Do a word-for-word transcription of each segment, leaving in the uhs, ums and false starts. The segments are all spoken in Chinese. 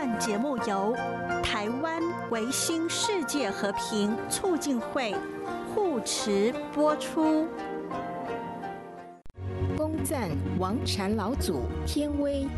本节目由台湾维新世界和平促进会护持播出。 恭赞王禅老祖天威。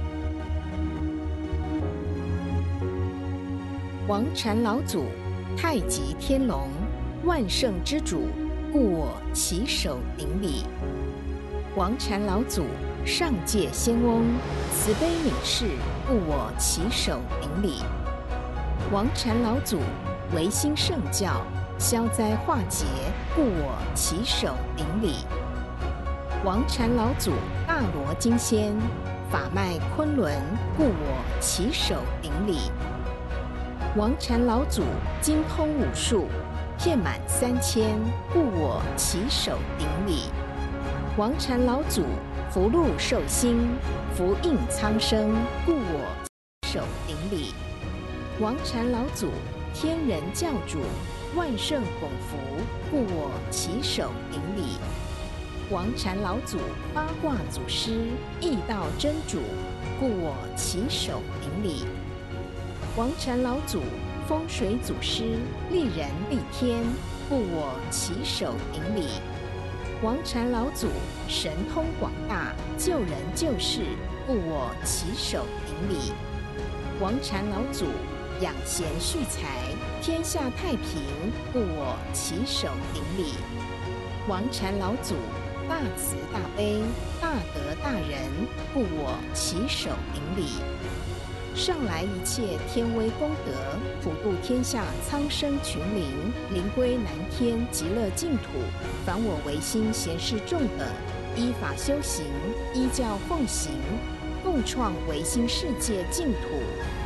王禅老祖，太极天龙，万圣之主，故我起手顶礼。王禅老祖，上界仙翁，慈悲悯视，故我起手顶礼。王禅老祖，维新圣教，消灾化解，故我起手顶礼。王禅老祖，大罗金仙，法脉昆仑，故我起手顶礼。王禅老祖，精通武术，遍满三千，故我起手顶礼。王禅老祖，福禄寿星，福应苍生，故我起手顶礼。王禅老祖，天人教主，万圣拱福，故我起手顶礼。王禅老祖，八卦祖师，易道真主，故我起手顶礼。王禅老祖，风水祖师，利人利天，故我起手顶礼。王禅老祖，神通广大，救人救世，故我起手顶礼。王禅老祖，养贤蓄财，天下太平，故我起手顶礼。王禅老祖，大慈大悲，大德大仁，故我起手顶礼。上来一切天威功德，普度天下苍生群灵，灵归南天极乐净土。凡我唯心贤士众等，依法修行，依教奉行，共创唯心世界净土。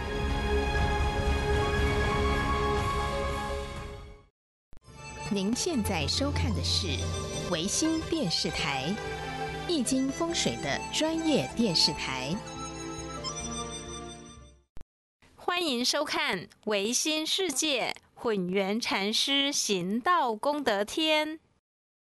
您现在收看的是唯心电视台，易经风水的专业电视台。 欢迎收看唯心世界混元禅师行道功德篇。